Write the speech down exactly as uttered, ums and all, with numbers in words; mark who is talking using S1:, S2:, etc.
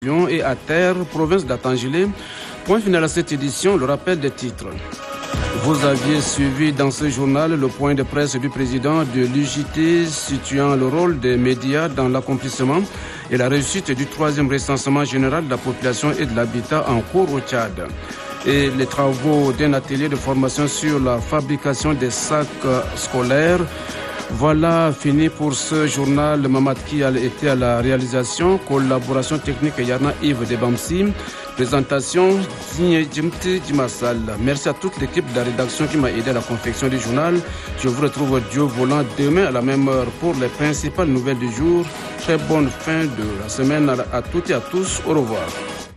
S1: et à Terre, province d'Atangélé. Point final à cette édition, le rappel des titres. Vous aviez suivi dans ce journal le point de presse du président de l'U J T situant le rôle des médias dans l'accomplissement et la réussite du troisième recensement général de la population et de l'habitat en cours au Tchad. Et les travaux d'un atelier de formation sur la fabrication des sacs scolaires. Voilà, fini pour ce journal. Mamad Kial était à la réalisation, collaboration technique Yarna Yves Debamsi, présentation Zigne Djimti Dimassal. Merci à toute l'équipe de la rédaction qui m'a aidé à la confection du journal. Je vous retrouve Dieu volant demain à la même heure pour les principales nouvelles du jour. Très bonne fin de la semaine à toutes et à tous. Au revoir.